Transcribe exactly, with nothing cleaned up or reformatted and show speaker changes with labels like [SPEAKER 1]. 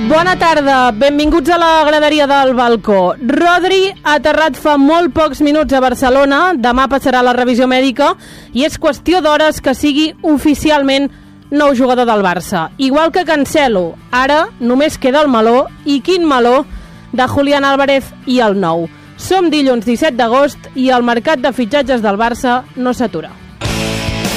[SPEAKER 1] Bona tarda, benvinguts a la graderia del balcó. Rodri ha aterrat fa molt pocs minuts a Barcelona, demà passarà la revisió mèdica i és qüestió d'hores que sigui oficialment nou jugador del Barça. Igual que Cancelo, ara només queda el meló, i quin meló, de Julián Álvarez i el nou. Som dilluns disset d'agost i el mercat de fitxatges del Barça no s'atura.